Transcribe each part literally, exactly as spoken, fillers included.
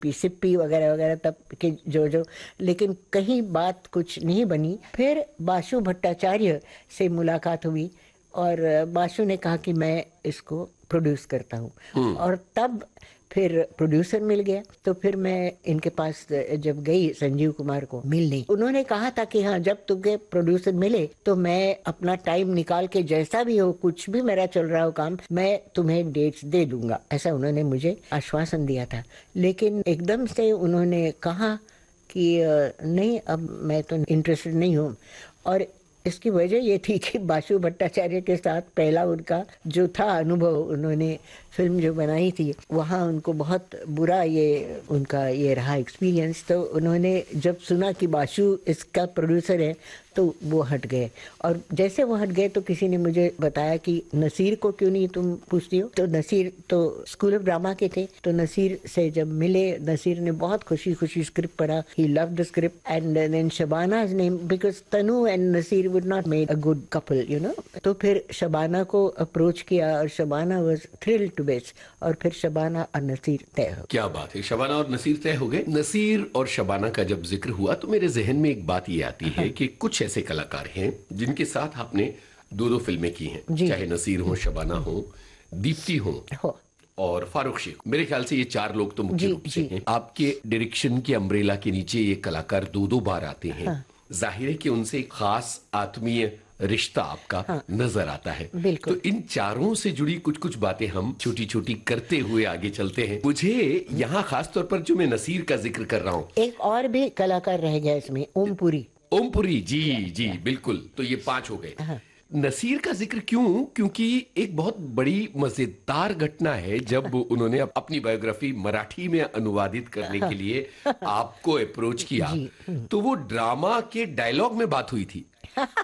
सिप्पी सिप्पी वगैरह वगैरह तब के जो जो, लेकिन कहीं बात कुछ नहीं बनी। फिर बासु भट्टाचार्य से मुलाकात हुई और बासु ने कहा कि मैं इसको प्रोड्यूस करता हूँ, और तब फिर प्रोड्यूसर मिल गया। तो फिर मैं इनके पास जब गई संजीव कुमार को मिलने, उन्होंने कहा था कि हाँ, जब तुझे प्रोड्यूसर मिले तो मैं अपना टाइम निकाल के जैसा भी हो, कुछ भी मेरा चल रहा हो काम, मैं तुम्हें डेट्स दे दूंगा, ऐसा उन्होंने मुझे आश्वासन दिया था। लेकिन एकदम से उन्होंने कहा कि नहीं, अब मैं तो इंटरेस्टेड नहीं हूँ। और इसकी वजह ये थी कि बासु भट्टाचार्य के साथ पहला उनका जो था अनुभव, उन्होंने फिल्म जो बनाई थी वहाँ उनको बहुत बुरा ये उनका ये रहा एक्सपीरियंस। तो उन्होंने जब सुना कि बासु इसका प्रोड्यूसर है तो वो हट गए। और जैसे वो हट गए तो किसी ने मुझे बताया कि नसीर को क्यों नहीं तुम पूछती हो। तो नसीर तो स्कूल ऑफ ड्रामा के थे, तो नसीर से जब मिले, नसीर ने बहुत खुशी खुशी स्क्रिप्ट पढ़ा, he loved the script and then शबाना's name, because Tanu and Naseer would not made a good couple, you know. तो फिर शबाना को अप्रोच किया और Shabana was thrilled to base, और फिर शबाना और नसीर तय हो। क्या बात है, शबाना और नसीर तय हो गए। नसीर और शबाना का जब जिक्र हुआ तो मेरे जहन में एक बात ये आती है कि कुछ ऐसे कलाकार हैं जिनके साथ आपने दो दो फिल्में की हैं, चाहे नसीर हो, शबाना हो, दीप्ति हो, हो और फारूक शेख। मेरे ख्याल से ये चार लोग तो मुख्य रूप से हैं। आपके डायरेक्शन के अम्ब्रेला के नीचे ये कलाकार दो दो बार आते हैं। हाँ। जाहिर है कि उनसे एक खास आत्मीय रिश्ता आपका हाँ। नजर आता है। तो इन चारों से जुड़ी कुछ कुछ बातें हम छोटी छोटी करते हुए आगे चलते हैं। मुझे यहाँ खास तौर पर जो मैं नसीर का जिक्र कर रहा हूँ, एक और भी कलाकार रह गया इसमें, ओमपुरी। ओमपुरी जी जी बिल्कुल, तो ये पांच हो गए। हाँ। नसीर का जिक्र क्यों? क्योंकि एक बहुत बड़ी मजेदार घटना है जब उन्होंने अपनी बायोग्राफी मराठी में अनुवादित करने के लिए आपको अप्रोच किया, तो वो ड्रामा के डायलॉग में बात हुई थी।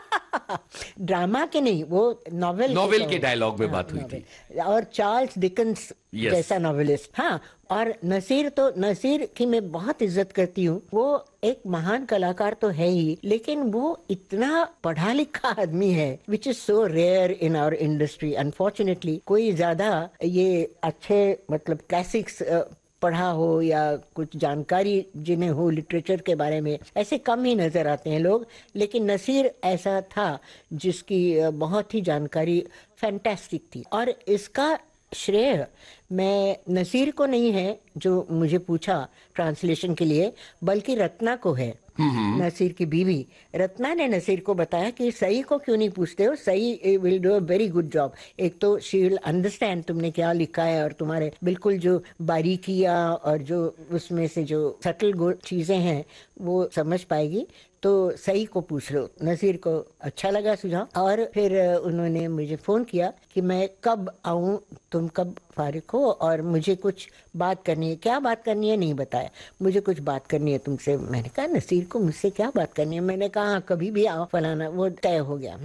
ड्रामा के नहीं, वो नॉवेल नॉवेल के डायलॉग में बात हुई थी, और चार्ल्स डिकन्स yes. जैसा नॉवेलिस्ट। हाँ, और नसीर तो नसीर की मैं बहुत इज्जत करती हूँ। वो एक महान कलाकार तो है ही, लेकिन वो इतना पढ़ा लिखा आदमी है, which is so rare in our industry unfortunately. कोई ज्यादा ये अच्छे मतलब क्लासिक्स पढ़ा हो या कुछ जानकारी जिन्हें हो लिटरेचर के बारे में, ऐसे कम ही नजर आते हैं लोग। लेकिन नसीर ऐसा था जिसकी बहुत ही जानकारी फैंटास्टिक थी, और इसका श्रेय मैं नसीर को नहीं है जो मुझे पूछा ट्रांसलेशन के लिए, बल्कि रत्ना को है। नसीर की बीवी रत्ना ने नसीर को बताया कि सई को क्यों नहीं पूछते हो, सई will do a very good job. एक तो शी विल अंडरस्टैंड तुमने क्या लिखा है, और तुम्हारे बिल्कुल जो बारीकियां और जो उसमें से जो सटल चीजें हैं वो समझ पाएगी, तो सही को पूछ लो। नसीर को अच्छा लगा सुझाव, और फिर उन्होंने मुझे फोन किया कि मैं कब आऊं, तुम कब फारिग हो, और मुझे कुछ बात करनी है। क्या बात करनी है नहीं बताया, मुझे कुछ बात करनी है तुमसे। मैंने कहा नसीर को मुझसे क्या बात करनी है? मैंने कहा कभी भी आओ फलाना, वो तय हो गया।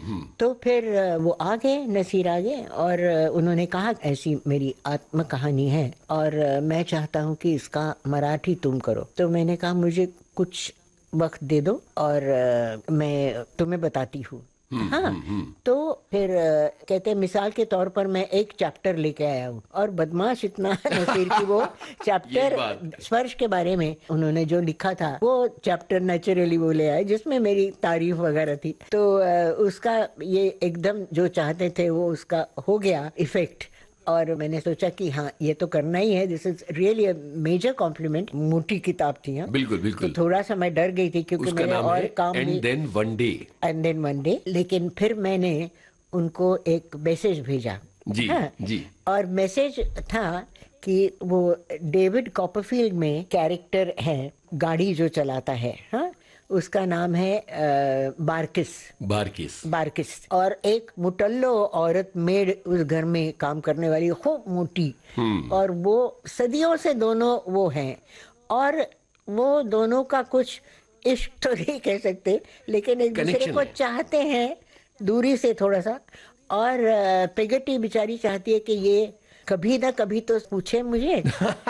तो फिर वो आ गए, नसीर आ गए, और उन्होंने कहा ऐसी मेरी आत्म कहानी है और मैं चाहता हूँ कि इसका मराठी तुम करो। तो मैंने कहा मुझे कुछ वक्त दे दो और uh, मैं तुम्हें बताती हूँ। हाँ, तो फिर uh, कहते हैं मिसाल के तौर पर मैं एक चैप्टर लेके आया हूँ, और बदमाश इतना नसीर की वो चैप्टर स्पर्श के बारे में उन्होंने जो लिखा था वो चैप्टर नेचुरली वो ले आए, जिसमें मेरी तारीफ वगैरह थी। तो uh, उसका ये एकदम जो चाहते थे वो उसका हो गया इफेक्ट, और मैंने सोचा कि हाँ ये तो करना ही है, this is really a major complement. मोटी किताब थी। हाँ बिल्कुल बिल्कुल। तो थोड़ा सा मैं डर गई थी क्योंकि मैंने और काम भी and then one day and then one day लेकिन फिर मैंने उनको एक मैसेज भेजा। जी हाँ, जी। और मैसेज था कि वो डेविड कॉपरफील्ड में कैरेक्टर है गाड़ी जो चलाता है, हाँ उसका नाम है आ, बारकिस बारकिस बारकिस और एक मुटल्लो औरत मेड उस घर में काम करने वाली, खूब मोटी, और वो सदियों से दोनों वो हैं, और वो दोनों का कुछ इश्क तो नहीं कह सकते, लेकिन एक दूसरे को चाहते हैं दूरी से थोड़ा सा। और पेगटी बेचारी चाहती है कि ये कभी ना कभी तो पूछे मुझे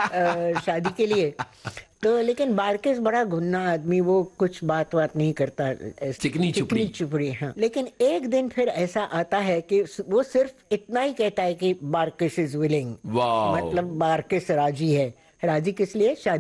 शादी के लिए। तो लेकिन बारकिस बड़ा घुन्ना आदमी, वो कुछ बात बात नहीं करता, चिकनी चुपड़ी चुपड़ी। हाँ, लेकिन एक दिन फिर ऐसा आता है कि वो सिर्फ इतना ही कहता है कि बारकिस इज विलिंग, मतलब बारकिस राजी है, राजी किस लिए? शादी